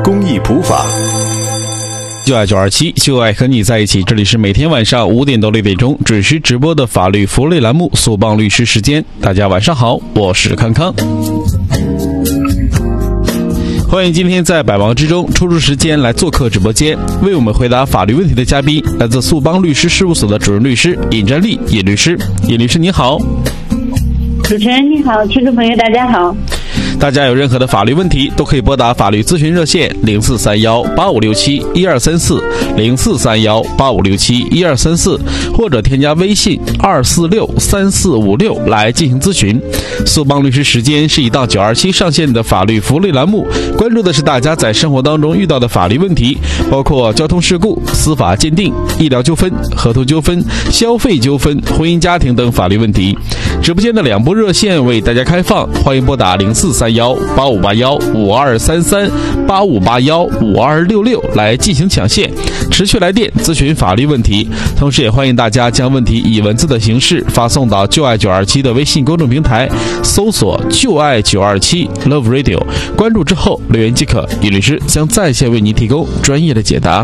公益普法。 就爱927，就爱和你在一起。这里是每天晚上5点到6点钟准时直播的法律福利栏目索邦律师时间。大家晚上好，我是康康。欢迎今天在百忙之中抽出时间来做客直播间，为我们回答法律问题的嘉宾，来自素邦律师事务所的主任律师尹占丽尹律师。尹律师你好。 主持人你好，听众朋友大家好。 大家有任何的法律问题都可以拨打法律咨询热线043185671234043185671234，或者添加微信2463456来进行咨询。素邦律师时间是一档927上线的法律福利栏目，关注的是大家在生活当中遇到的法律问题，包括交通事故、司法鉴定、医疗纠纷、合同纠纷、消费纠纷、婚姻家庭等法律问题。直播间的2部热线为大家开放，欢迎拨打04318581523385815266来进行抢线，持续来电咨询法律问题。同时也欢迎大家将问题以文字的形式发送到就爱927的微信公众平台，搜索就爱927 Love Radio， 关注之后留言即可，尹律师将在线为您提供专业的解答。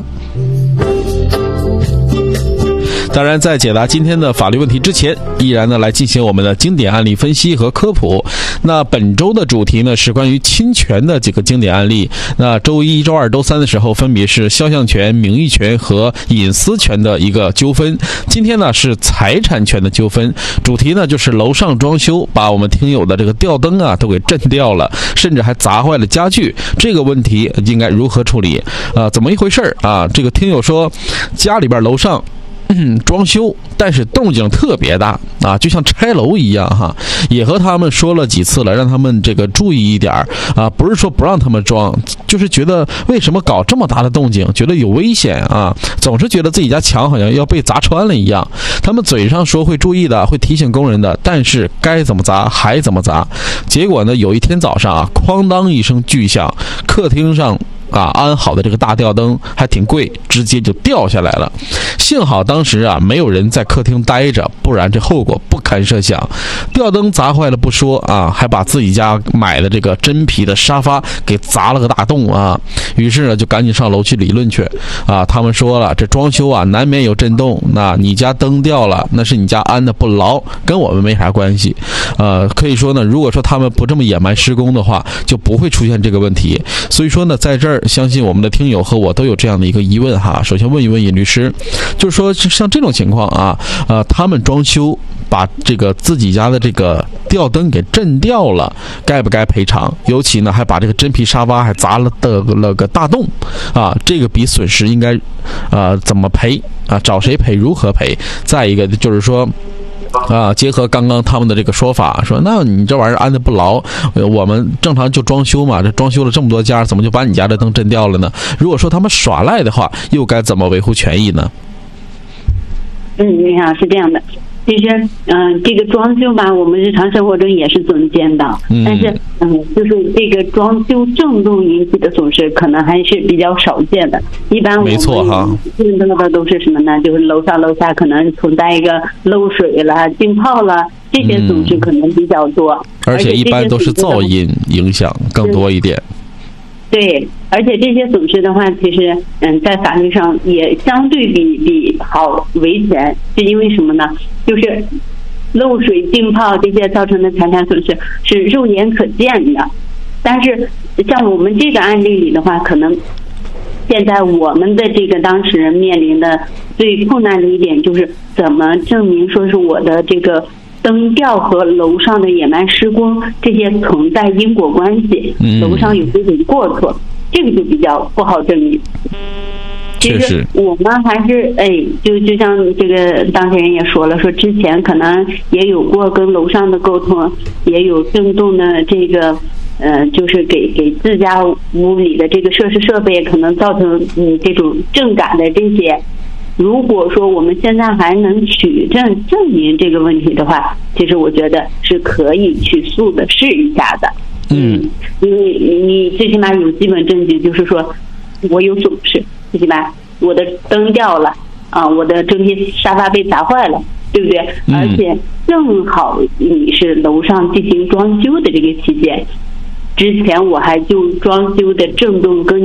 当然在解答今天的法律问题之前，依然呢来进行我们的经典案例分析和科普。那本周的主题呢是关于侵权的几个经典案例。那周一、周二、周三的时候分别是肖像权、名誉权和隐私权的一个纠纷，今天呢是财产权的纠纷。主题呢就是楼上装修把我们听友的这个吊灯啊都给震掉了，甚至还砸坏了家具，这个问题应该如何处理怎么一回事啊？这个听友说家里边楼上装修，但是动静特别大啊，就像拆楼一样哈。也和他们说了几次了，让他们这个注意一点啊，不是说不让他们装，就是觉得为什么搞这么大的动静，觉得有危险啊，总是觉得自己家墙好像要被砸穿了一样。他们嘴上说会注意的，会提醒工人的，但是该怎么砸还怎么砸。结果呢，有一天早上啊，哐当一声巨响，客厅上安好的这个大吊灯还挺贵，直接就掉下来了。幸好当时啊没有人在客厅待着，不然这后果不堪设想。吊灯砸坏了不说啊，还把自己家买的这个真皮的沙发给砸了个大洞啊。于是呢就赶紧上楼去理论去啊。他们说了，这装修啊难免有震动，那你家灯掉了，那是你家安的不牢，跟我们没啥关系。可以说呢，如果说他们不这么野蛮施工的话，就不会出现这个问题。所以说呢，在这儿相信我们的听友和我都有这样的一个疑问哈。首先问一问尹律师，就是说像这种情况啊，他们装修把这个自己家的这个吊灯给震掉了，该不该赔偿？尤其呢还把这个真皮沙发还砸了个大洞啊，这个比损失应该怎么赔啊？找谁赔？如何赔？再一个就是说结合刚刚他们的这个说法，说那你这玩意儿安的不牢，我们正常就装修嘛，这装修了这么多家，怎么就把你家的灯震掉了呢？如果说他们耍赖的话，又该怎么维护权益呢？ 你好，是这样的，其实这个装修吧，我们日常生活中也是总见到，但是就是这个装修震动引起的损失可能还是比较少见的。一般我们见到的都是什么呢？就是楼上楼下可能存在一个漏水了、浸泡了，这些损失可能比较多， 而且一般都是噪音影响更多一点。 对，而且这些损失的话，其实在法律上也相对比好维权，是因为什么呢？就是漏水、浸泡这些造成的财产损失是肉眼可见的，但是像我们这个案例里的话，可能现在我们的这个当事人面临的最困难的一点就是怎么证明说是我的这个灯吊和楼上的野蛮施工这些存在因果关系，楼上有这种过错，这个就比较不好证明。其实我们还是就像这个当事人也说了，说之前可能也有过跟楼上的沟通，也有震动的这个就是给自家屋里的这个设施设备可能造成这种震感的这些。如果说我们现在还能取证证明这个问题的话，其实我觉得是可以去诉的试一下的。因为你最起码有基本证据，就是说我有损失，最起码我的灯掉了啊，我的真皮沙发被砸坏了，对不对？而且正好你是楼上进行装修的这个期间，之前我还就装修的震动跟